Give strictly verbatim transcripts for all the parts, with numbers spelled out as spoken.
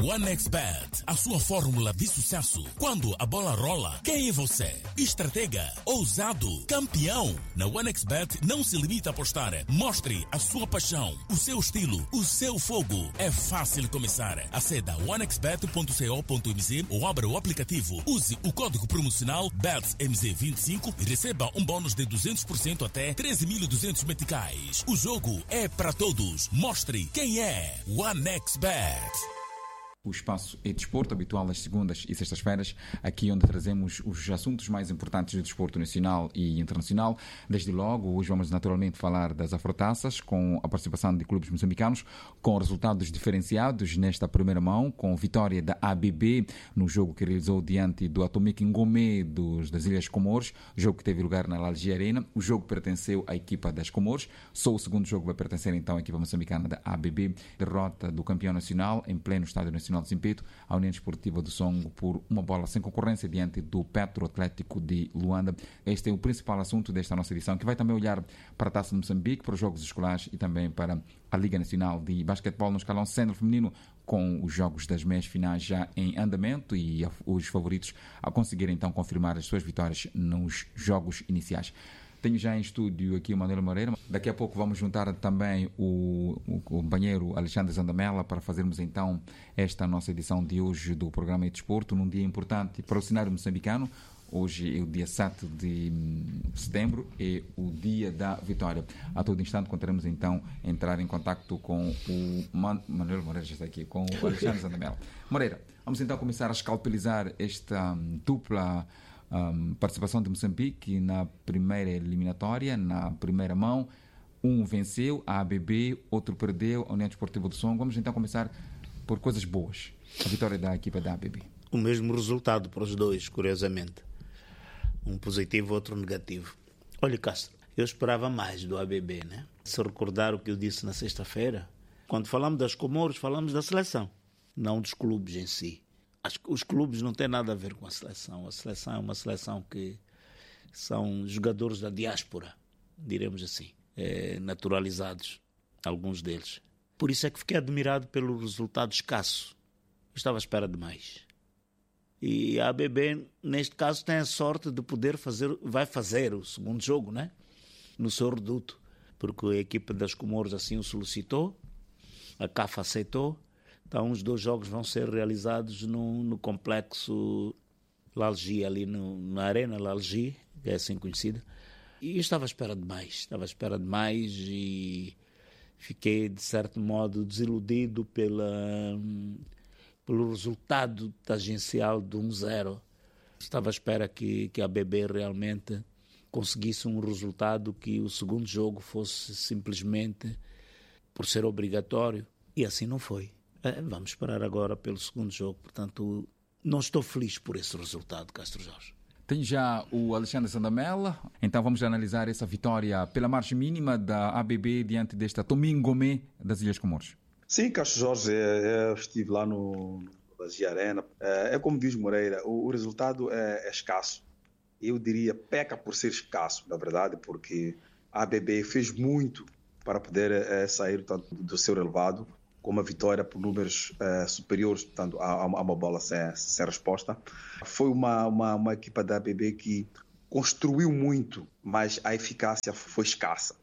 OneXBet, a sua fórmula de sucesso. Quando a bola rola, quem é você? Estratega, ousado, campeão. Na OneXBet não se limita a apostar. Mostre a sua paixão, o seu estilo, o seu fogo. É fácil começar. Aceda one x bet ponto co ponto m z ou abra o aplicativo. Use o código promocional B E T S M Z vinte e cinco e receba um bônus de duzentos por cento até treze mil e duzentos meticais. O jogo é para todos. Mostre quem é OneXBet. O espaço é desporto, habitual às segundas e sextas-feiras, aqui onde trazemos os assuntos mais importantes do desporto nacional e internacional. Desde logo, hoje vamos naturalmente falar das afrotaças, com a participação de clubes moçambicanos, com resultados diferenciados nesta primeira mão, com vitória da A B B no jogo que realizou diante do Atomic Ngomé dos, das Ilhas Comores, jogo que teve lugar na Algia Arena. O jogo pertenceu à equipa das Comores, só o segundo jogo vai pertencer então à equipa moçambicana da A B B. Derrota do campeão nacional em pleno Estádio Nacional de Zimpeto, a União Desportiva do Songo por uma bola sem concorrência diante do Petro Atlético de Luanda. Este é o principal assunto desta nossa edição, que vai também olhar para a Taça de Moçambique, para os jogos escolares e também para a Liga Nacional de Basquetebol no escalão sênior feminino, com os jogos das meias finais já em andamento e os favoritos a conseguirem então confirmar as suas vitórias nos jogos iniciais. Tenho já em estúdio aqui o Manuel Moreira. Daqui a pouco vamos juntar também o, o, o companheiro Alexandre Zandamela para fazermos então esta nossa edição de hoje do programa de Desporto, num dia importante para o cenário moçambicano. Hoje é o dia sete de setembro, é o dia da vitória. A todo instante contaremos então entrar em contacto com o Man- Manuel Moreira, já está aqui, com o Alexandre Zandamela. Moreira, vamos então começar a escalpelizar esta um, dupla Um, participação de Moçambique na primeira eliminatória, na primeira mão. Um venceu, a A B B, outro perdeu, a União Desportiva do Songo. Vamos então começar por coisas boas. A vitória da equipa da A B B. O mesmo resultado para os dois, curiosamente. Um positivo, outro negativo. Olha, Castro, eu esperava mais do A B B, né? Se recordar o que eu disse na sexta-feira, quando falamos das Comores, falamos da seleção, não dos clubes em si. Os clubes não têm nada a ver com a seleção. A seleção é uma seleção que são jogadores da diáspora, diremos assim, é, naturalizados, alguns deles. Por isso é que fiquei admirado pelo resultado escasso. Eu estava à espera de mais. E a A B B, neste caso, tem a sorte de poder fazer, vai fazer o segundo jogo, né? No seu reduto, porque a equipa das Comores assim o solicitou, a C A F aceitou. Então, os dois jogos vão ser realizados no, no complexo Lalgi, ali no, na Arena Lalgi, que é assim conhecida. E eu estava à espera de mais, estava à espera de mais e fiquei, de certo modo, desiludido pela, pelo resultado tangencial de um zero. Estava à espera que, que a B B realmente conseguisse um resultado que o segundo jogo fosse simplesmente por ser obrigatório, e assim não foi. Vamos esperar agora pelo segundo jogo. Portanto, não estou feliz por esse resultado, Castro Jorge. Tem já o Alexandre Zandamela. Então vamos analisar essa vitória pela margem mínima da A B B diante desta Atomic Ngomé das Ilhas Comores. Sim, Castro Jorge, eu estive lá no Algia Arena. É como diz Moreira, o, o resultado é, é escasso. Eu diria peca por ser escasso, na verdade, porque a A B B fez muito para poder é, sair tanto, do seu relevado, com uma vitória por números uh, superiores, portanto, a, a uma bola sem, sem resposta. Foi uma, uma, uma equipa da A B B que construiu muito, mas a eficácia foi escassa.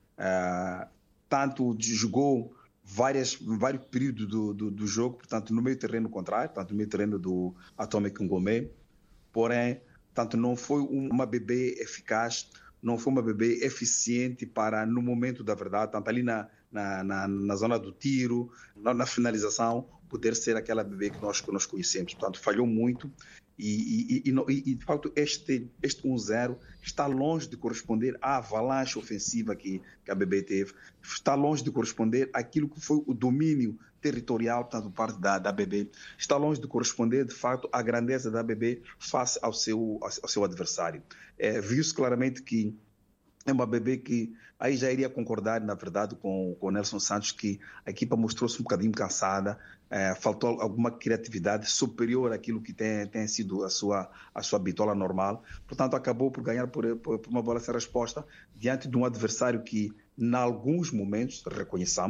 Uh, tanto jogou várias, vários períodos do, do, do jogo, portanto, no meio terreno contrário, tanto no meio terreno do Atomic Ngomé, porém, tanto não foi uma B B eficaz, não foi uma B B eficiente para, no momento da verdade, tanto ali na Na, na, na zona do tiro, na, na finalização, poder ser aquela B B que nós, que nós conhecemos. Portanto, falhou muito e, e, e, e de facto, este, este um zero está longe de corresponder à avalanche ofensiva que, que a B B teve, está longe de corresponder àquilo que foi o domínio territorial, portanto, por parte da, da B B, está longe de corresponder, de facto, à grandeza da B B face ao seu, ao seu adversário. É, viu-se claramente que é uma B B que aí já iria concordar, na verdade, com o Nelson Santos, que a equipa mostrou-se um bocadinho cansada, é, faltou alguma criatividade superior àquilo que tem, tem sido a sua, a sua bitola normal. Portanto, acabou por ganhar por, por, por uma bola sem resposta, diante de um adversário que, em alguns momentos, reconheçamos,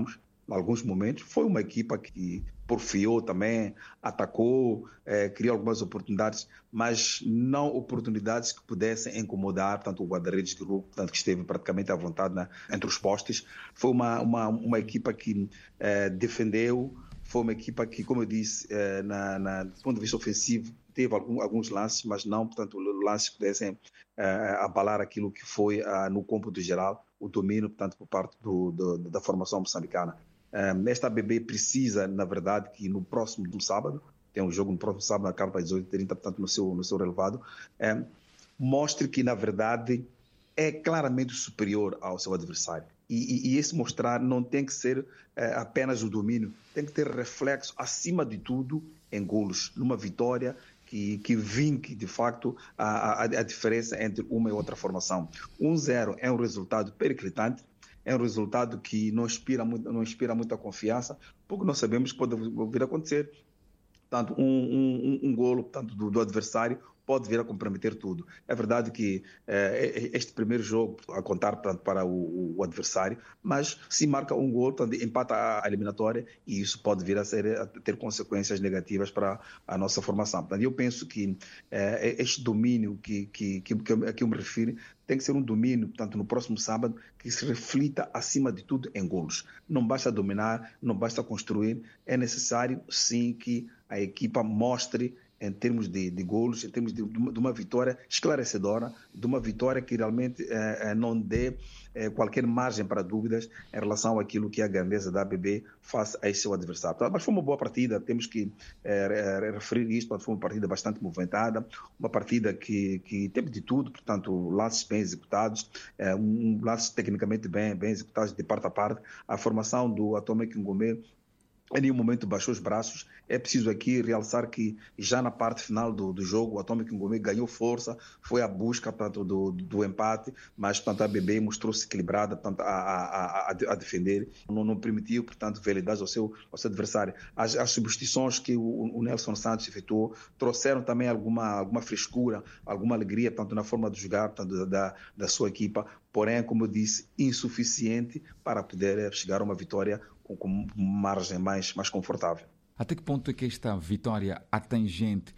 em alguns momentos. Foi uma equipa que porfiou também, atacou, eh, criou algumas oportunidades, mas não oportunidades que pudessem incomodar tanto o guarda-redes do grupo, tanto que esteve praticamente à vontade, né, entre os postes. Foi uma, uma, uma equipa que eh, defendeu, foi uma equipa que, como eu disse, eh, na, na, do ponto de vista ofensivo, teve algum, alguns lances, mas não, portanto, lances que pudessem eh, abalar aquilo que foi ah, no cômputo geral, o domínio, portanto, por parte do, do, da formação moçambicana. Um, esta A B B precisa, na verdade, que no próximo sábado, tem um jogo no próximo sábado, na Carpa às dezoito e trinta, portanto, no seu, no seu relevado, um, mostre que, na verdade, é claramente superior ao seu adversário. E, e, e esse mostrar não tem que ser uh, apenas o domínio, tem que ter reflexo, acima de tudo, em golos, numa vitória que, que vinque, de facto, a, a, a diferença entre uma e outra formação. um a zero é um resultado periclitante, é um resultado que não inspira, muito, não inspira muita confiança, porque nós sabemos que pode vir a acontecer. Portanto, um, um, um golo portanto, do, do adversário pode vir a comprometer tudo. É verdade que eh, este primeiro jogo, a contar portanto, para o, o adversário, mas se marca um golo, portanto, empata a eliminatória e isso pode vir a, ser, a ter consequências negativas para a nossa formação. Portanto, eu penso que eh, este domínio que, que, que, que, eu, a que eu me refiro tem que ser um domínio, portanto, no próximo sábado, que se reflita, acima de tudo, em golos. Não basta dominar, não basta construir, é necessário, sim, que a equipa mostre em termos de, de golos, em termos de, de uma vitória esclarecedora, de uma vitória que realmente eh, não dê eh, qualquer margem para dúvidas em relação àquilo que é a grandeza da A B B face a esse seu adversário. Mas foi uma boa partida, temos que eh, referir isto, foi uma partida bastante movimentada, uma partida que, que teve de tudo, portanto, lances bem executados, eh, um, lances tecnicamente bem, bem executados de parte a parte. A formação do Atomic Ngomé em nenhum momento baixou os braços. É preciso aqui realçar que já na parte final do, do jogo, o Atomic Ngomé ganhou força, foi à busca portanto, do, do empate, mas portanto, a A B B mostrou-se equilibrada portanto, a, a, a, a defender, não, não permitiu portanto, velidade ao seu, ao seu adversário. As, as substituições que o, o Nelson Santos efetuou trouxeram também alguma, alguma frescura, alguma alegria portanto, na forma de jogar portanto, da, da sua equipa, porém, como eu disse, insuficiente para poder chegar a uma vitória com margem mais, mais confortável. Até que ponto é que esta vitória atangente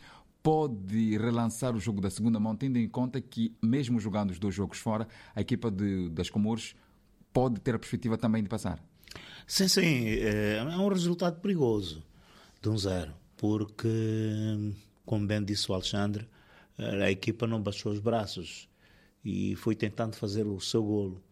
pode relançar o jogo da segunda mão, tendo em conta que, mesmo jogando os dois jogos fora, a equipa de, das Comores pode ter a perspectiva também de passar? Sim, sim. É um resultado perigoso de um zero, porque, como bem disse o Alexandre, a equipa não baixou os braços e foi tentando fazer o seu golo.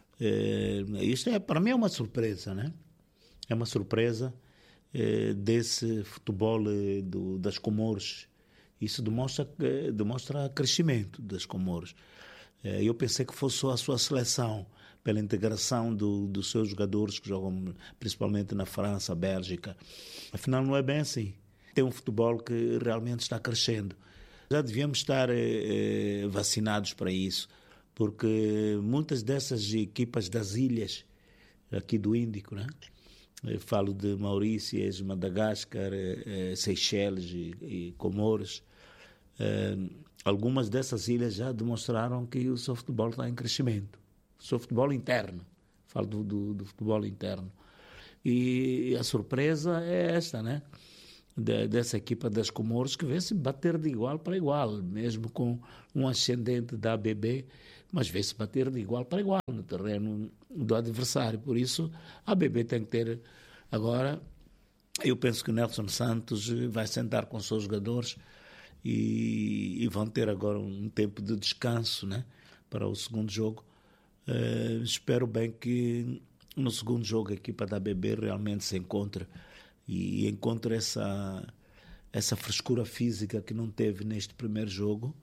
É, isto é, para mim é uma surpresa, né? É uma surpresa eh, desse futebol eh, do, das Comores. Isso demonstra, eh, demonstra crescimento das Comores. Eh, eu pensei que fosse só a sua seleção, pela integração do, dos seus jogadores que jogam principalmente na França, Bélgica. Afinal, não é bem assim. Tem um futebol que realmente está crescendo. Já devíamos estar eh, vacinados para isso, porque muitas dessas equipas das ilhas aqui do Índico, né? Eu falo de Maurícias, Madagascar, eh, Seychelles e, e Comores. Eh, algumas dessas ilhas já demonstraram que o seu futebol está em crescimento. O seu futebol interno. Falo do, do, do futebol interno. E a surpresa é esta, né? De, dessa equipa das Comores, que vê-se bater de igual para igual, mesmo com um ascendente da A B B, mas vê-se bater de igual para igual no terreno do adversário. Por isso, a A B B tem que ter agora, eu penso que o Nelson Santos vai sentar com os seus jogadores e, e vão ter agora um tempo de descanso, né, para o segundo jogo. Uh, espero bem que no segundo jogo a equipa da A B B realmente se encontre e encontre essa, essa frescura física que não teve neste primeiro jogo,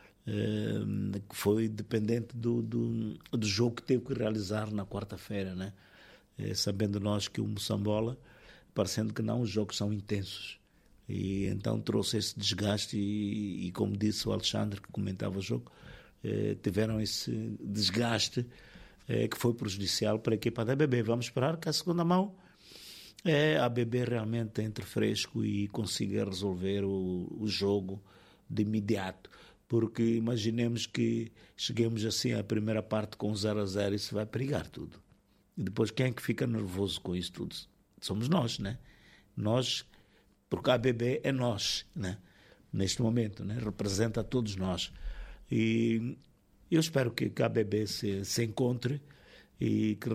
eh, que foi dependente do, do, do jogo que teve que realizar na quarta-feira, né? Eh, sabendo nós que o Moçambola, parecendo que não, os jogos são intensos. E então trouxe esse desgaste e, e como disse o Alexandre, que comentava o jogo, eh, tiveram esse desgaste eh, que foi prejudicial para a equipa da A B B. Vamos esperar que a segunda mão é a A B B realmente entre fresco e consiga resolver o, o jogo de imediato, porque imaginemos que cheguemos assim à primeira parte com zero a zero, isso vai perigar tudo. E depois quem é que fica nervoso com isso tudo? Somos nós, né? Nós, porque a A B B é nós, né? Neste momento, né? Representa todos nós. E eu espero que, que a A B B se, se encontre e que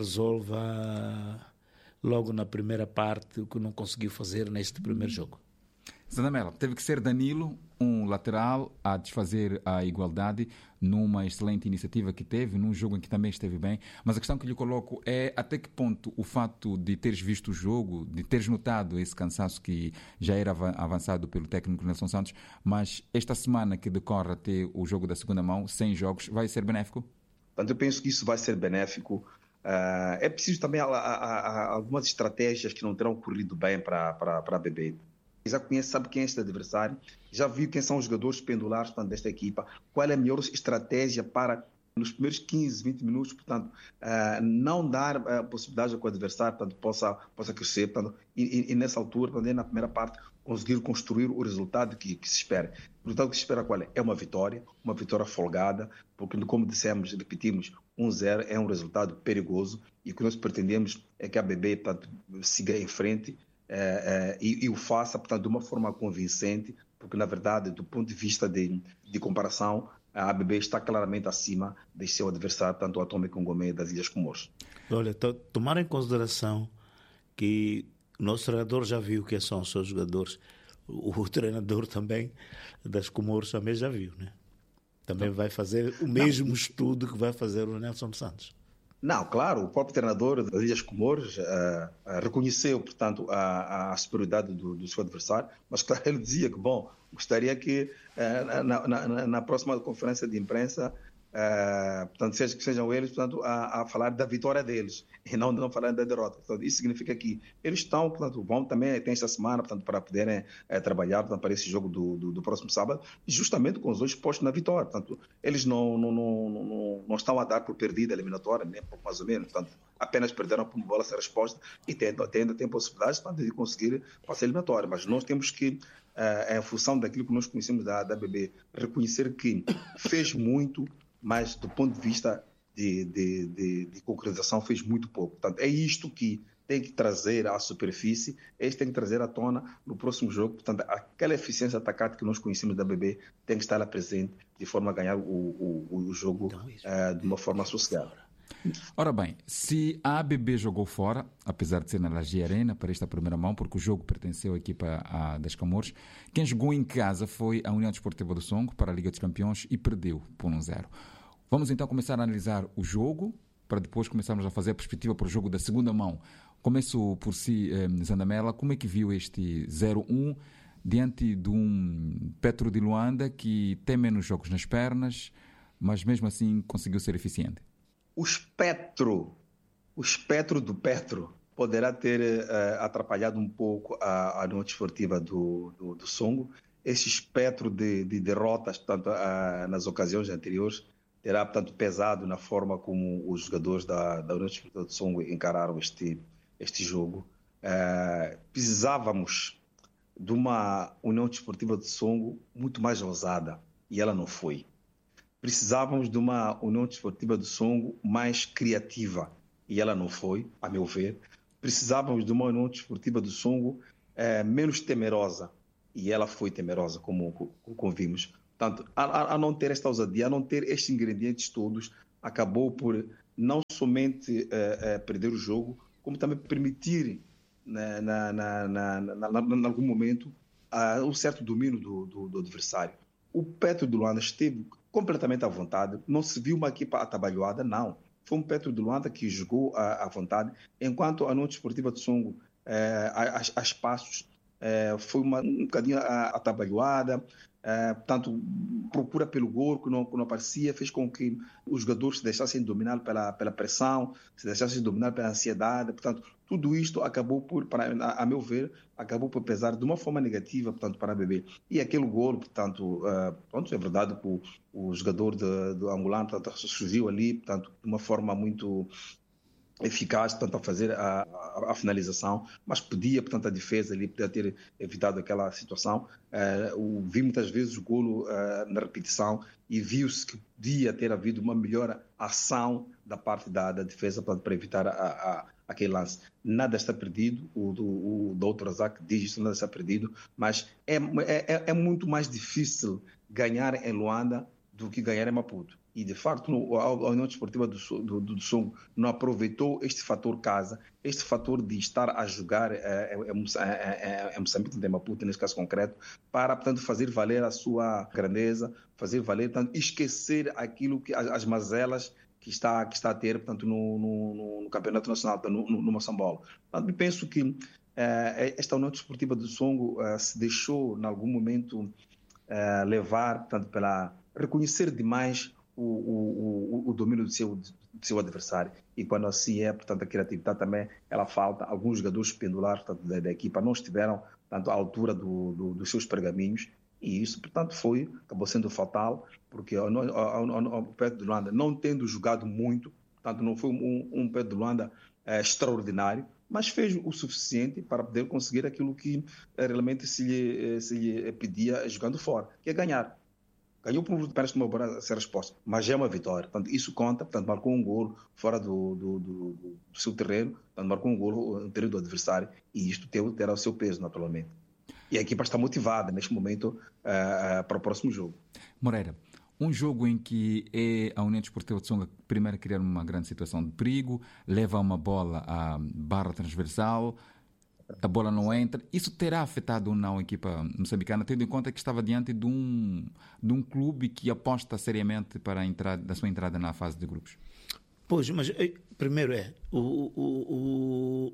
resolva logo na primeira parte o que não conseguiu fazer neste primeiro jogo. Zandamela, teve que ser Danilo, um lateral, a desfazer a igualdade numa excelente iniciativa que teve, num jogo em que também esteve bem. Mas a questão que lhe coloco é até que ponto o fato de teres visto o jogo, de teres notado esse cansaço que já era avançado pelo técnico Nelson Santos, mas esta semana que decorre até o jogo da segunda mão, sem jogos, vai ser benéfico? Eu penso que isso vai ser benéfico. Uh, é preciso também a, a, a, algumas estratégias que não terão corrido bem para, para, para a B B. Já conhece, sabe quem é este adversário, já viu quem são os jogadores pendulares, portanto, desta equipa, qual é a melhor estratégia para, nos primeiros quinze, vinte minutos, portanto, uh, não dar uh, possibilidade que o adversário, portanto, possa, possa crescer, portanto, e, e, e nessa altura, portanto, na primeira parte, conseguir construir o resultado que, que se espera. O resultado que se espera qual é? É uma vitória, uma vitória folgada, porque, como dissemos, repetimos, um zero é um resultado perigoso e o que nós pretendemos é que a B B, portanto, siga em frente, É, é, e, e o faça, portanto, de uma forma convincente, porque, na verdade, do ponto de vista de, de comparação, a A B B está claramente acima de seu adversário, tanto o Atômico Ngomé das Ilhas Comores. Olha, to, tomar em consideração que o nosso treinador já viu quem são os seus jogadores, o, o treinador também das Comores também já viu, né? Também vai fazer o mesmo Não. estudo que vai fazer o Nelson Santos. Não, claro, o próprio treinador das Ilhas Comores uh, uh, reconheceu, portanto, a, a superioridade do, do seu adversário, mas claro, ele dizia que, bom, gostaria que uh, na, na, na próxima conferência de imprensa, uh, portanto, seja, que sejam eles, portanto, a, a falar da vitória deles e não, não falar da derrota. Portanto, isso significa que eles estão, portanto, bom, também tem esta semana, portanto, para poderem uh, trabalhar, portanto, para esse jogo do, do, do próximo sábado, justamente com os dois postos na vitória. Portanto, eles não, não, não, não, não estão a dar por perdida a eliminatória, nem pouco mais ou menos. Portanto, apenas perderam por bola sem resposta e tem, tem, ainda tem possibilidades, portanto, de conseguir passar a eliminatória. Mas nós temos que, uh, em função daquilo que nós conhecemos da, da B B, reconhecer que fez muito, mas do ponto de vista de, de, de, de concretização fez muito pouco. Portanto, é isto que tem que trazer à superfície, este tem que trazer à tona no próximo jogo. Portanto, aquela eficiência atacante que nós conhecemos da B B tem que estar lá presente de forma a ganhar o, o, o jogo então, uh, de uma forma sossegada. Ora bem, se a A B B jogou fora, apesar de ser na Lagia Arena para esta primeira mão, porque o jogo pertenceu à equipa a, das Comores, quem jogou em casa foi a União Desportiva do Songo para a Liga dos Campeões e perdeu por um zero. Vamos então começar a analisar o jogo, para depois começarmos a fazer a perspectiva para o jogo da segunda mão. Começo por si, eh, Zandamela, como é que viu este zero um diante de um Petro de Luanda que tem menos jogos nas pernas, mas mesmo assim conseguiu ser eficiente? O espectro, o espectro do Petro poderá ter uh, atrapalhado um pouco a, a noite esportiva do, do, do Songo. Esse espectro de, de derrotas, portanto, uh, nas ocasiões anteriores, terá, portanto, pesado na forma como os jogadores da, da União Desportiva do Songo encararam este, este jogo. Uh, precisávamos de uma União Desportiva do Songo muito mais ousada, e ela não foi. Precisávamos de uma União Desportiva do Songo mais criativa, e ela não foi, a meu ver. Precisávamos de uma União Desportiva do Songo eh, menos temerosa, e ela foi temerosa, como, como vimos. Portanto, a, a não ter esta ousadia, a não ter estes ingredientes todos, acabou por não somente eh, eh, perder o jogo, como também permitir, na, na, na, na, na, na, em algum momento, uh, um certo domínio do, do, do adversário. O Petro de Luanda esteve completamente à vontade, não se viu uma equipa atabalhoada, não. Foi um Petro de Luanda que jogou à, à vontade, enquanto a União Desportiva de Songo, eh, a, a espaços, eh, foi uma, um bocadinho atabalhoada, eh, portanto, procura pelo gol que não, que não aparecia, fez com que os jogadores se deixassem dominar pela, pela pressão, se deixassem dominar pela ansiedade, portanto, tudo isto acabou por, para, a, a meu ver, acabou por pesar de uma forma negativa, portanto, para a B B. E aquele gol, portanto, uh, pronto, é verdade que o, o jogador de, do angolano, portanto, surgiu ali, portanto, de uma forma muito eficaz, portanto, a fazer a, a, a finalização, mas podia, portanto, a defesa ali podia ter evitado aquela situação. Uh, o, vi muitas vezes o golo uh, na repetição e viu-se que podia ter havido uma melhor ação da parte da, da defesa para, para evitar a, a, aquele lance. Nada está perdido, o, o, o doutor Razak diz isso, nada está perdido, mas é, é, é muito mais difícil ganhar em Luanda do que ganhar em Maputo. E, de facto, a União Desportiva do, do, do Songo não aproveitou este fator casa, este fator de estar a jogar é, é, é, é Moçambique, em Maputo, nesse caso concreto, para, portanto, fazer valer a sua grandeza, fazer valer, portanto, esquecer aquilo que as, as mazelas que está, que está a ter, portanto, no, no, no Campeonato Nacional, no, no, no Moçambola. Portanto, penso que é, esta União Desportiva do Songo é, se deixou, em algum momento, é, levar, portanto, pela reconhecer demais O, o, o domínio do seu, do seu adversário, e quando assim é, portanto, a criatividade também ela falta. Alguns jogadores pendulares, portanto, da, da equipa não estiveram, portanto, à altura do, do, dos seus pergaminhos, e isso, portanto, foi, acabou sendo fatal, porque o, o, o Petro de Luanda, não tendo jogado muito, portanto, não foi um, um Petro de Luanda é, extraordinário, mas fez o suficiente para poder conseguir aquilo que é, realmente se lhe, se lhe pedia jogando fora, que é ganhar. Ganhou por apenas uma boa resposta, mas é uma vitória. Portanto, isso conta, portanto, marcou um golo fora do, do, do, do seu terreno, portanto, marcou um golo no terreno do adversário, e isto terá o seu peso, naturalmente. E a equipa está motivada, neste momento, uh, uh, para o próximo jogo. Moreira, um jogo em que é a União Desportiva de Songa primeiro a criar uma grande situação de perigo, leva uma bola à barra transversal, a bola não entra. Isso terá afetado ou não a equipa moçambicana, tendo em conta que estava diante de um, de um clube que aposta seriamente para a, entrada, a sua entrada na fase de grupos? Pois, mas primeiro é, o, o, o,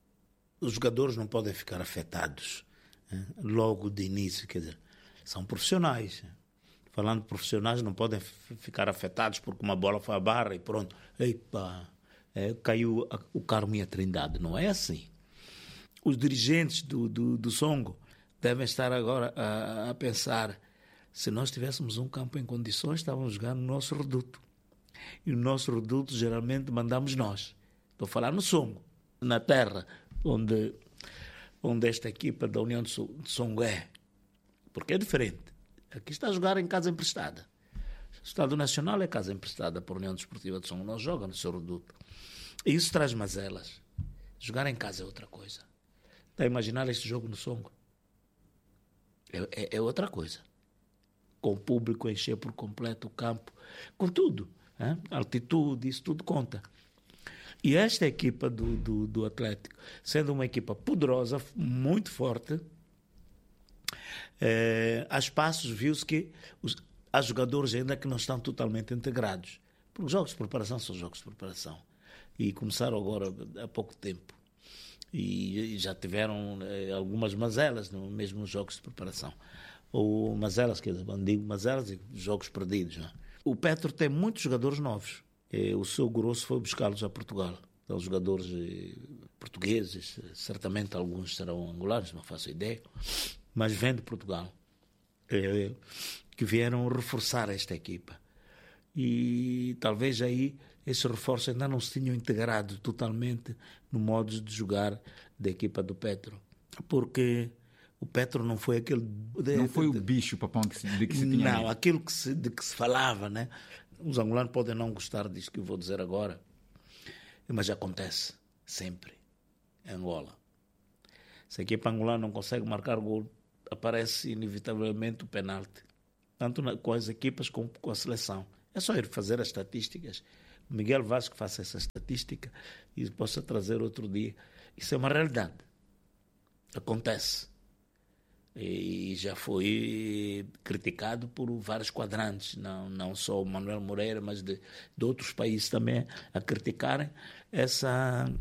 os jogadores não podem ficar afetados, né? Logo de início, quer dizer, são profissionais. Falando de profissionais, não podem f- ficar afetados porque uma bola foi à barra e pronto. Epa, é, caiu a, o Carmo e a Trindade. Não é assim. Os dirigentes do, do, do Songo devem estar agora a, a pensar: se nós tivéssemos um campo em condições, estávamos jogando no nosso reduto. E o nosso reduto geralmente mandamos nós. Estou a falar no Songo, na terra onde, onde esta equipa da União de Songo é. Porque é diferente. Aqui está a jogar em casa emprestada. O Estado Nacional é casa emprestada por União Desportiva de Songo. Não joga no seu reduto. E isso traz mazelas. Jogar em casa é outra coisa. Está a imaginar este jogo no Songo? É, é, é outra coisa. Com o público encher por completo o campo, com tudo. Hein? Altitude, isso tudo conta. E esta equipa do, do, do Atlético, sendo uma equipa poderosa, muito forte, é, há espaços, viu-se que os, há jogadores ainda que não estão totalmente integrados. Porque os jogos de preparação são jogos de preparação. E começaram agora há pouco tempo. E já tiveram eh, algumas mazelas no mesmo nos jogos de preparação. Ou mazelas, quer dizer, digo mazelas e jogos perdidos. Não é? O Petro tem muitos jogadores novos. Eh, o seu grosso foi buscá-los a Portugal. Então, os jogadores eh, portugueses, certamente alguns serão angolanos, não faço ideia, mas vêm de Portugal, eh, que vieram reforçar esta equipa. E talvez aí esses reforços ainda não se tinham integrado totalmente no modo de jogar da equipa do Petro, porque o Petro não foi aquele... De, não foi de, o bicho papão que se, de que se tinha... Não, aquilo que se, de que se falava, né? Os angolanos podem não gostar disso que eu vou dizer agora, mas acontece sempre em Angola. Se a equipa angolana não consegue marcar gol, aparece inevitavelmente o penalti, tanto na, com as equipas como com a seleção. É só ir fazer as estatísticas. O Miguel Vasco faça essa estatística e possa trazer outro dia. Isso é uma realidade. Acontece. E já foi criticado por vários quadrantes, não, não só o Manuel Moreira, mas de, de outros países também, a criticarem essa,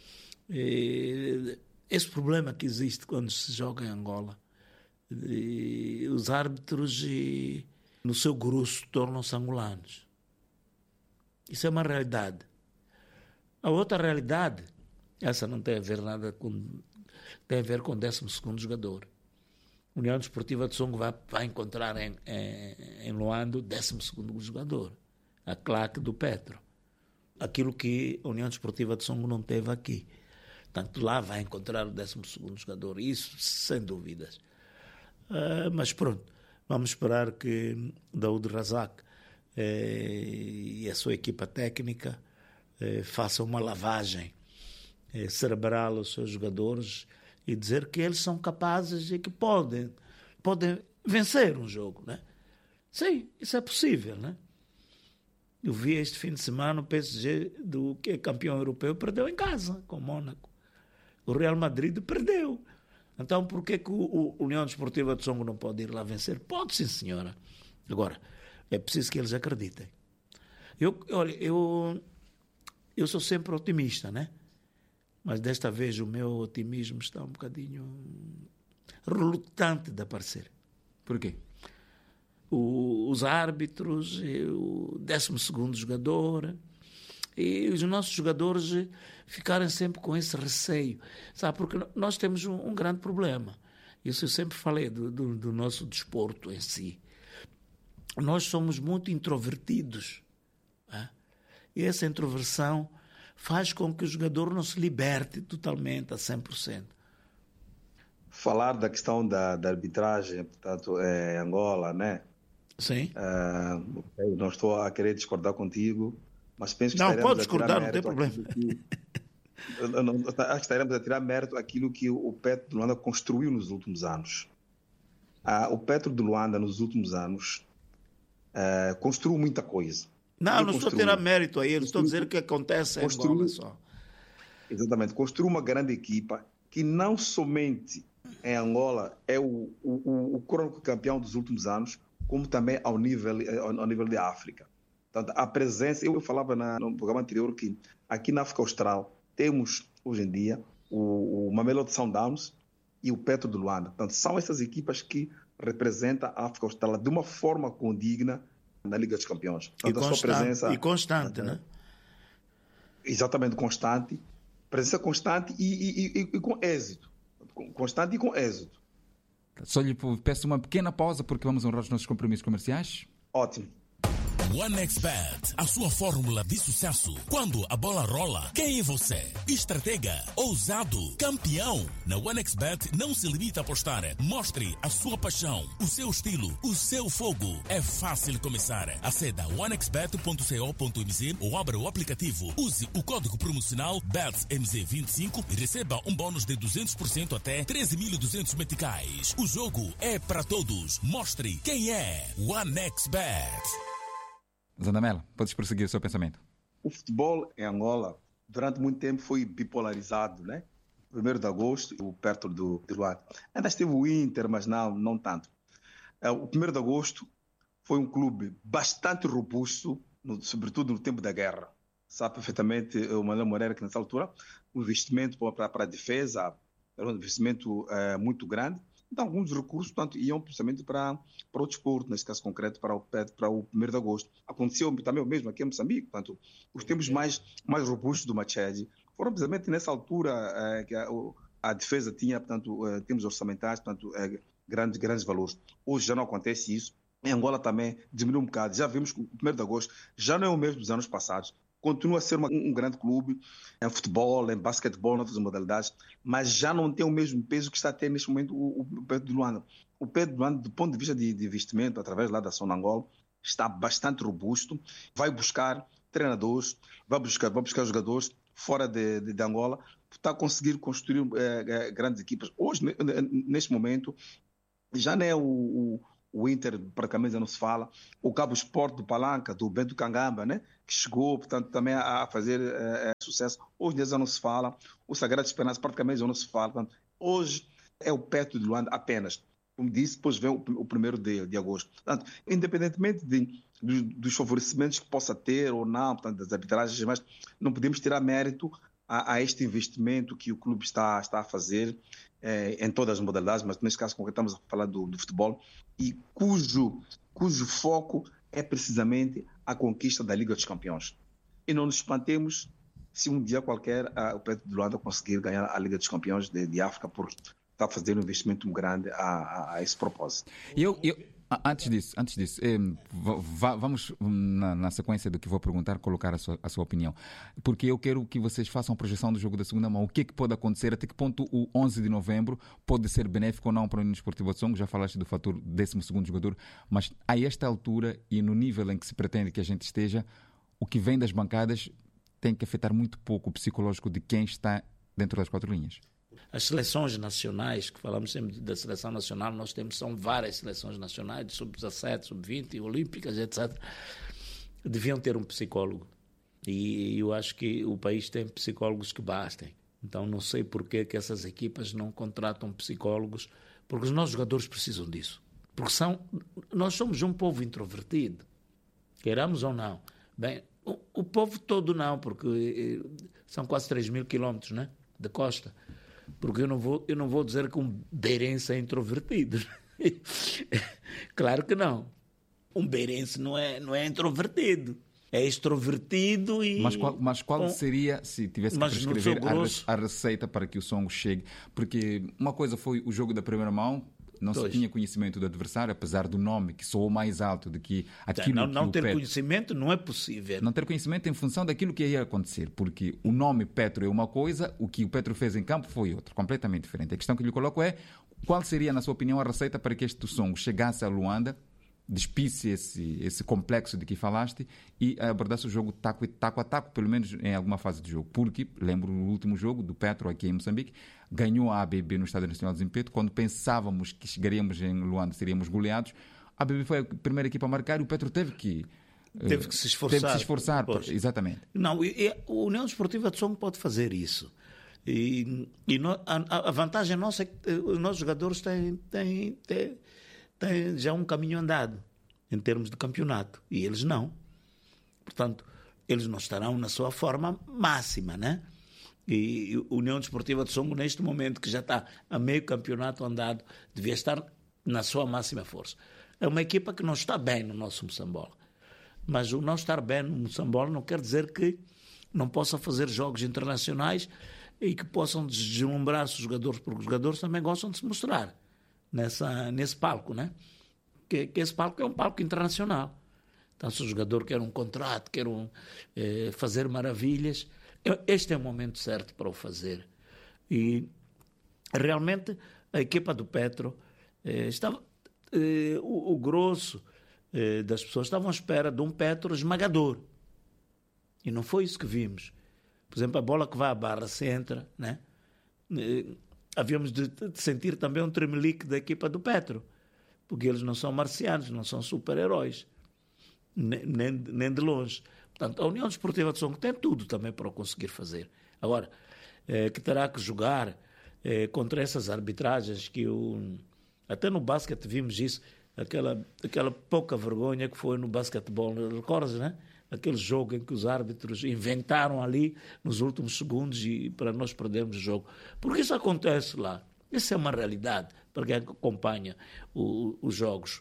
esse problema que existe quando se joga em Angola. E os árbitros, e, no seu grosso, tornam-se angolanos. Isso é uma realidade. A outra realidade, essa não tem a ver nada com... tem a ver com o décimo segundo jogador. A União Desportiva de Songo vai, vai encontrar em, em, em Luanda o décimo segundo jogador, a claque do Petro. Aquilo que a União Desportiva de Songo não teve aqui. Portanto, lá vai encontrar o décimo segundo jogador. Isso, sem dúvidas. Uh, mas pronto, vamos esperar que Daoud Razak eh, e a sua equipa técnica eh, faça uma lavagem eh, cerebral aos seus jogadores e dizer que eles são capazes e que podem, podem vencer um jogo, né? Sim, isso é possível, né? Eu vi este fim de semana o P S G, do que é campeão europeu, perdeu em casa com o Mónaco. O Real Madrid perdeu. Então, por que que o, o União Desportiva de Songo não pode ir lá vencer? Pode, sim, senhora. Agora, é preciso que eles acreditem. Eu, olha, eu, eu sou sempre otimista, né? Mas desta vez o meu otimismo está um bocadinho relutante de aparecer. Por quê? O, os árbitros, o décimo segundo jogador e os nossos jogadores ficarem sempre com esse receio, sabe? Porque nós temos um, um grande problema. Isso eu sempre falei do, do, do nosso desporto em si. Nós somos muito introvertidos, né? E essa introversão faz com que o jogador não se liberte totalmente a cem por cento. Falar da questão da, da arbitragem, portanto, é Angola, né? Sim. Uh, eu não estou a querer discordar contigo, mas penso que não, estaremos pode discordar, não tem problema. Que, eu não, acho que estaremos a tirar mérito aquilo que o Petro de Luanda construiu nos últimos anos. Uh, o Petro de Luanda, nos últimos anos, uh, construiu muita coisa. Não, ele não estou a tirar mérito aí, eu estou a dizer que acontece em construiu, Angola só. Exatamente, construiu uma grande equipa que não somente em Angola é o, o, o crônico campeão dos últimos anos, como também ao nível, ao nível de África. Portanto, a presença, eu falava na, no programa anterior que aqui na África Austral temos hoje em dia o, o Mamelodi Sundowns e o Petro de Luanda. Portanto, são essas equipas que representam a África Austral de uma forma condigna na Liga dos Campeões. Portanto, e, constante, a sua presença, e constante, né? Exatamente, constante. Presença constante e, e, e, e com êxito. Constante e com êxito. Só lhe peço uma pequena pausa porque vamos honrar os nossos compromissos comerciais. Ótimo. OneXBet, a sua fórmula de sucesso. Quando a bola rola, quem é você? Estratega, ousado, campeão. Na OneXBet não se limita a apostar. Mostre a sua paixão, o seu estilo, o seu fogo. É fácil começar. Aceda one x bet ponto co ponto m z ou abra o aplicativo. Use o código promocional B E T S M Z vinte e cinco e receba um bônus de duzentos por cento até treze mil e duzentos meticais. O jogo é para todos. Mostre quem é OneXBet. Zandamela, podes prosseguir o seu pensamento. O futebol em Angola, durante muito tempo, foi bipolarizado, né? primeiro de agosto, o perto do, do Luanda. Ainda esteve o Inter, mas não, não tanto. O primeiro de agosto foi um clube bastante robusto, no, sobretudo no tempo da guerra. Sabe perfeitamente o Manuel Moreira que nessa altura o investimento para, para a defesa era um investimento é, muito grande. Então, alguns recursos, portanto, iam precisamente para, para o desporto, nesse caso concreto, para o, para o primeiro de agosto. Aconteceu também o mesmo aqui em Moçambique. Portanto, os tempos mais, mais robustos do Machede foram precisamente nessa altura é, que a, a defesa tinha, portanto, é, termos orçamentais, portanto, é, grandes, grandes valores. Hoje já não acontece isso. Em Angola também diminuiu um bocado. Já vimos que o primeiro de agosto já não é o mesmo dos anos passados. Continua a ser uma, um grande clube em futebol, em basquetebol, em outras modalidades, mas já não tem o mesmo peso que está a ter neste momento o, o Petro de Luanda. O Petro de Luanda, do ponto de vista de, de investimento, através lá da Ação Angola, está bastante robusto, vai buscar treinadores, vai buscar, vai buscar jogadores fora de, de, de Angola, para conseguir construir é, grandes equipas. Hoje, neste momento, já não é o... o O Inter, praticamente já não se fala. O Cabo Sport do Palanca, do Bento Cangamba, né? Que chegou, portanto, também a fazer é, sucesso. Hoje já não se fala. O Sagrado Esperança praticamente já não se fala. Portanto, hoje é o Petro de Luanda apenas. Como disse, depois vem o, o primeiro de, de agosto. Portanto, independentemente de, de, dos favorecimentos que possa ter ou não, portanto, das arbitragens, mas não podemos tirar mérito a, a este investimento que o clube está, está a fazer eh, em todas as modalidades, mas neste caso estamos a falar do, do futebol, e cujo, cujo foco é precisamente a conquista da Liga dos Campeões. E não nos espantemos se um dia qualquer a, o Petro de Luanda conseguir ganhar a Liga dos Campeões de, de África, porque está a fazer um investimento muito grande a, a, a esse propósito. Eu, eu, antes disso, antes disso eh, vamos na, na sequência do que vou perguntar, colocar a sua, a sua opinião, porque eu quero que vocês façam a projeção do jogo da segunda mão. O que é que pode acontecer? Até que ponto o onze de novembro pode ser benéfico ou não para o União Desportiva de Songo? Já falaste do fator décimo segundo jogador, mas a esta altura e no nível em que se pretende que a gente esteja, o que vem das bancadas tem que afetar muito pouco o psicológico de quem está dentro das quatro linhas? As seleções nacionais, que falamos sempre da seleção nacional, nós temos, são várias seleções nacionais, sub dezassete, sub vinte, olímpicas, etcétera. Deviam ter um psicólogo. E eu acho que o país tem psicólogos que bastem. Então não sei por que que essas equipas não contratam psicólogos, porque os nossos jogadores precisam disso. Porque são, nós somos um povo introvertido, queiramos ou não. Bem, o, o povo todo não, porque são quase três mil quilómetros, né, de costa. Porque eu não vou, eu não vou dizer que um beirense é introvertido. Claro que não. Um beirense não é, não é introvertido. É extrovertido e... Mas qual, mas qual seria, se tivesse que prescrever a, a receita para que o Songo chegue? Porque uma coisa foi o jogo da primeira mão, não pois. se tinha conhecimento do adversário, apesar do nome que soou mais alto do que aquilo não, que não o ter Petro... conhecimento não é possível. Não ter conhecimento em função daquilo que ia acontecer, porque o nome Petro é uma coisa, o que o Petro fez em campo foi outra, completamente diferente. A questão que lhe coloco é, qual seria, na sua opinião, a receita para que este Songo chegasse a Luanda, despisse esse, esse complexo de que falaste e abordasse o jogo taco, taco a taco, pelo menos em alguma fase de jogo. Porque, lembro o último jogo do Petro aqui em Moçambique, ganhou a A B B no Estádio Nacional de Zimpeto, quando pensávamos que chegaríamos em Luanda, seríamos goleados. A A B B foi a primeira equipa a marcar e o Petro teve que... Teve que se esforçar. Teve que se esforçar, por, exatamente. Não, e, e, o União Desportiva de Songo pode fazer isso. E, e no, a, a vantagem nossa é que os nossos jogadores têm... têm, têm tem já um caminho andado em termos de campeonato e eles não. Portanto, eles não estarão na sua forma máxima, né? E a União Desportiva de Songo, neste momento, que já está a meio campeonato andado, devia estar na sua máxima força. É uma equipa que não está bem no nosso Moçambola. Mas o não estar bem no Moçambola não quer dizer que não possa fazer jogos internacionais e que possam deslumbrar os jogadores, porque os jogadores também gostam de se mostrar Nessa, nesse palco, né? Que, que esse palco é um palco internacional. Então, se o jogador quer um contrato, quer um, eh, fazer maravilhas, este é o momento certo para o fazer. E realmente a equipa do Petro eh, estava, eh, o, o grosso eh, das pessoas estavam à espera de um Petro esmagador. E não foi isso que vimos. Por exemplo, a bola que vai à barra se entra, né? Eh, havíamos de, de sentir também um tremelique da equipa do Petro, porque eles não são marcianos, não são super-heróis, nem, nem, nem de longe. Portanto, a União Desportiva de Songo tem tudo também para o conseguir fazer. Agora, eh, que terá que jogar eh, contra essas arbitragens que o, até no basquete vimos isso, aquela, aquela pouca vergonha que foi no basquetebol, recordas, né? Aquele jogo em que os árbitros inventaram ali nos últimos segundos e para nós perdermos o jogo. Porque isso acontece lá. Isso é uma realidade para quem acompanha o, os jogos.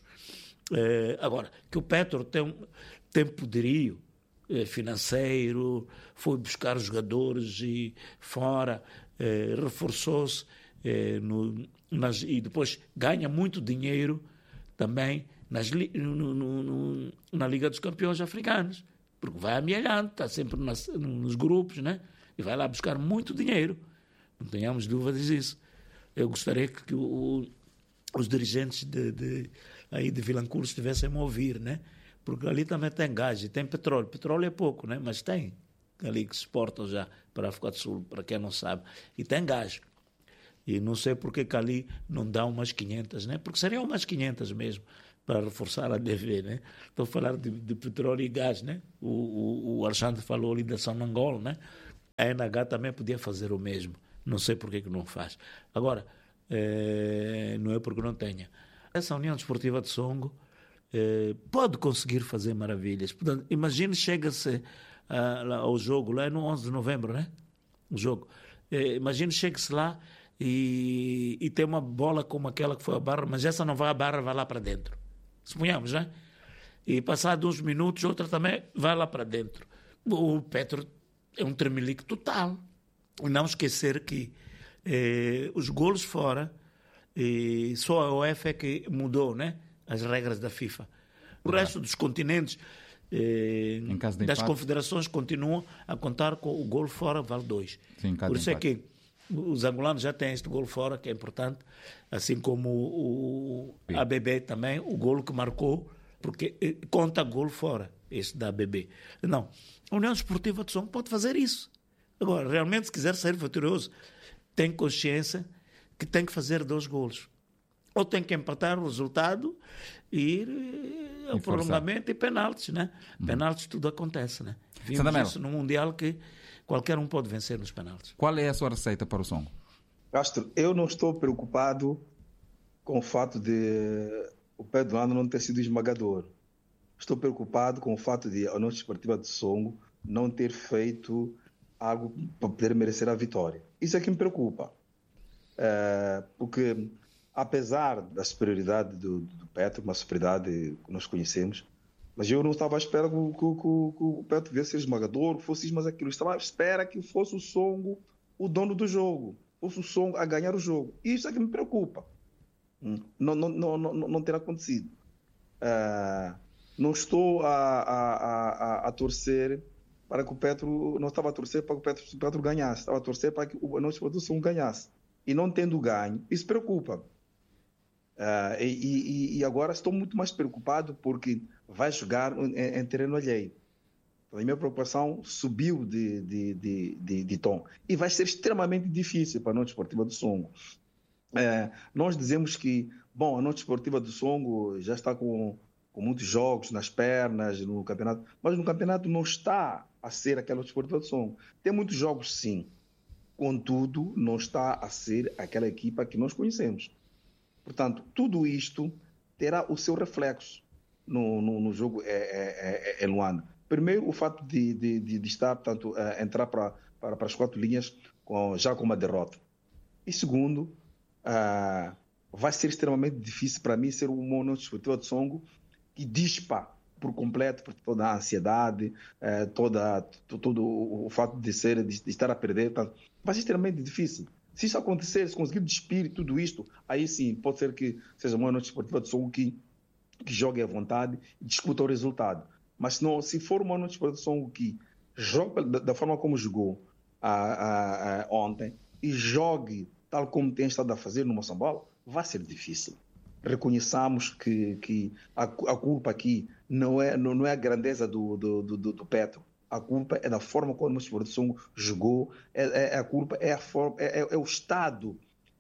É, agora, que o Petro tem, tem poderio é, financeiro, foi buscar jogadores e fora, é, reforçou-se é, no, nas, e depois ganha muito dinheiro também nas, no, no, no, na Liga dos Campeões Africanos. Porque vai amealhando, está sempre nas, nos grupos, né? E vai lá buscar muito dinheiro. Não tenhamos dúvidas disso. Eu gostaria que, que o, os dirigentes de, de, aí de Vilanculo estivessem a ouvir, né? Porque ali também tem gás e tem petróleo. Petróleo é pouco, né? Mas tem ali que se exportam já para a África do Sul, para quem não sabe. E tem gás. E não sei porque que ali não dá umas quinhentas, né? Porque seriam umas quinhentas mesmo, para reforçar a D V, né? Estou a falar de, de petróleo e gás, né? O, o, o Alexandre falou ali da Sonangol, né? A N H também podia fazer o mesmo. Não sei porque que não faz. Agora, é, não é porque não tenha. Essa União Desportiva de Songo é, pode conseguir fazer maravilhas. Portanto, imagine, chega-se uh, ao jogo, lá é no onze de novembro, né? O jogo. É, imagine, chega-se lá e, e tem uma bola como aquela que foi a barra, mas essa não vai à barra, vai lá para dentro. Suponhamos, né? E passado uns minutos, outra também vai lá para dentro. O Petro é um tremelique total. E não esquecer que eh, os golos fora, eh, só a UEFA é que mudou, né? As regras da FIFA. O ah. resto dos continentes, eh, das empate. confederações, continuam a contar com o golo fora, vale dois. Sim, por isso empate. É que os angolanos já têm este golo fora, que é importante, assim como o, o A B B também, o golo que marcou, porque conta golo fora. esse da A B B. Não, a União Desportiva de Songo pode fazer isso. Agora, realmente, se quiser sair vitorioso, tem consciência que tem que fazer dois golos. Ou tem que empatar o resultado e ir ao prolongamento e penaltis, né? Uhum. Penaltis tudo acontece, né? Vimos isso no Mundial, que qualquer um pode vencer nos penaltis. Qual é a sua receita para o Songo? Castro, eu não estou preocupado com o fato de o Pé de Luanda não ter sido esmagador. Estou preocupado com o fato de a União Desportiva de Songo não ter feito algo para poder merecer a vitória. Isso é que me preocupa. É, porque, apesar da superioridade do, do Petro, uma superioridade que nós conhecemos, mas eu não estava à espera que, que, que, que o Petro viesse ser esmagador, que fosse isso, mas aquilo. Eu estava à espera que fosse o Songo o dono do jogo, fosse o Songo a ganhar o jogo. Isso é que me preocupa. Não, não, não, não, não ter acontecido. Uh, não estou a, a, a, a torcer para que o Petro, não estava a torcer para que o Petro, o Petro ganhasse, estava a torcer para que o nosso produção ganhasse. E não tendo ganho, isso preocupa. Uh, e, e, e agora estou muito mais preocupado porque vai jogar em, em terreno alheio. A minha preocupação subiu de, de, de, de, de tom. E vai ser extremamente difícil para a União Desportiva do Songo. É, nós dizemos que, bom, a União Desportiva do Songo já está com, com muitos jogos nas pernas no campeonato, mas no campeonato não está a ser aquela União Desportiva do Songo. Tem muitos jogos, sim, contudo, não está a ser aquela equipa que nós conhecemos. Portanto, tudo isto terá o seu reflexo no, no, no jogo é, é, é, em Luanda. Primeiro, o fato de, de, de, de estar, portanto, é, entrar para, para, para as quatro linhas com, já com uma derrota. E segundo, Uh, vai ser extremamente difícil para mim ser uma União Desportiva de Songo que dispa por completo por toda a ansiedade, uh, toda, todo o fato de, ser, de, de estar a perder. Portanto, vai ser extremamente difícil. Se isso acontecer, se conseguir despir tudo isto, aí sim, pode ser que seja uma União Desportiva de Songo que, que jogue à vontade e discuta o resultado. Mas não, se for uma União Desportiva de Songo que jogue da, da forma como jogou uh, uh, uh, ontem e jogue tal como tem estado a fazer no Moçambola, vai ser difícil. Reconheçamos que, que a, a culpa aqui não é, não, não é a grandeza do, do, do, do Petro. A culpa é da forma como o Desportivo de Songo jogou. É, é, a culpa é, a forma, é, é o estado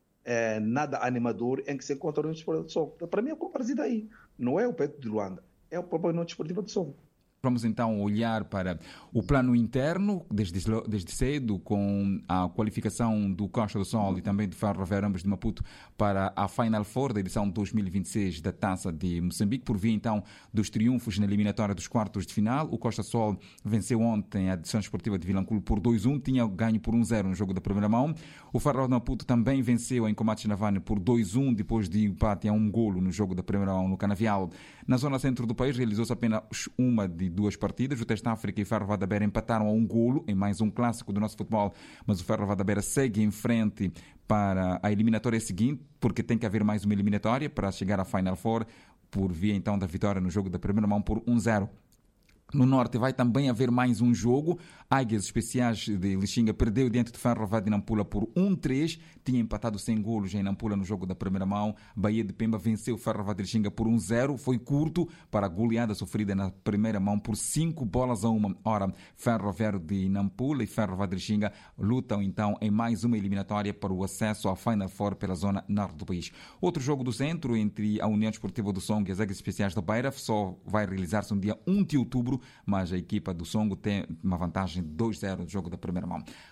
é, nada animador em que se encontra o Desportivo de Songo. Para mim, a culpa reside aí. Não é o Petro de Luanda, é o próprio Desportivo de Songo. Vamos então olhar para o plano interno, desde, desde cedo, com a qualificação do Costa do Sol e também do Ferroviário ambos de Maputo para a Final Four da edição dois mil e vinte e seis da Taça de Moçambique, por via então dos triunfos na eliminatória dos quartos de final. O Costa do Sol venceu ontem a edição esportiva de Vilanculo por dois a um, tinha ganho por um a zero no jogo da primeira mão. O Ferroviário de Maputo também venceu em Comates Navane por dois a um, depois de empate a um golo no jogo da primeira mão no Canavial. Na zona centro do país realizou-se apenas uma de duas partidas. O Teste África e o Ferro da Beira empataram a um golo em mais um clássico do nosso futebol, mas o Ferro da Beira segue em frente para a eliminatória seguinte, porque tem que haver mais uma eliminatória para chegar à Final Four, por via então da vitória no jogo da primeira mão por um a zero. No norte vai também haver mais um jogo. Águias Especiais de Lixinga perdeu diante de Ferroviário de Nampula por um a três. Tinha empatado sem golos em Nampula no jogo da primeira mão. Bahia de Pemba venceu Ferroviário de Lixinga por um a zero. Foi curto para a goleada sofrida na primeira mão por cinco bolas a uma. Ora, Ferroviário de Nampula e Ferroviário de Lixinga lutam então em mais uma eliminatória para o acesso à Final Four pela zona norte do país. Outro jogo do centro entre a União Desportiva do Songo e as Águias Especiais da Beira só vai realizar-se no dia um de outubro, mas a equipa do Songo tem uma vantagem de dois a zero no jogo da primeira mão.